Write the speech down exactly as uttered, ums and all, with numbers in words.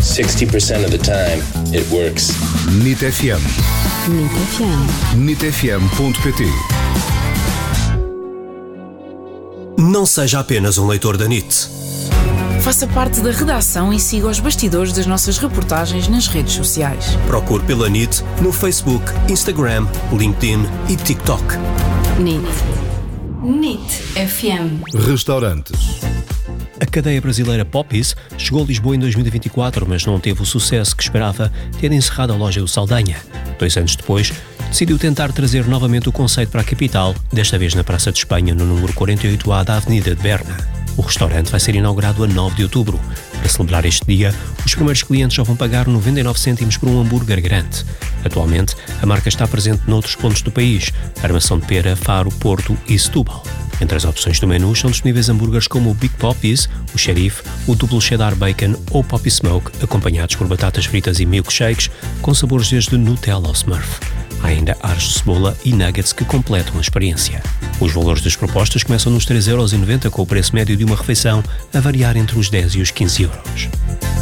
sixty percent of the time, it works. N I T F M. N I T F M. N I T F M ponto pt. Não seja apenas um leitor da N I T. Faça parte da redação e siga os bastidores das nossas reportagens nas redes sociais. Procure pela N I T no Facebook, Instagram, LinkedIn e TikTok. N I T. N I T F M. Restaurantes. A cadeia brasileira Popeyes chegou a Lisboa em dois mil e vinte e quatro, mas não teve o sucesso que esperava, tendo encerrado a loja do Saldanha. Dois anos depois, decidiu tentar trazer novamente o conceito para a capital, desta vez na Praça de Espanha, no número quarenta e oito A da Avenida de Berna. O restaurante vai ser inaugurado a nove de outubro. Para celebrar este dia, os primeiros clientes já vão pagar noventa e nove cêntimos por um hambúrguer grande. Atualmente, a marca está presente noutros pontos do país, Armação de Pera, Faro, Porto e Setúbal. Entre as opções do menu estão disponíveis hambúrgueres como o Big Popeyes, o Xerife, o Duplo Cheddar Bacon ou Poppy Smoke, acompanhados por batatas fritas e milkshakes, com sabores desde Nutella ao Smurf. Há ainda aros de cebola e nuggets que completam a experiência. Os valores das propostas começam nos três euros e noventa, com o preço médio de uma refeição a variar entre os dez e os quinze euros.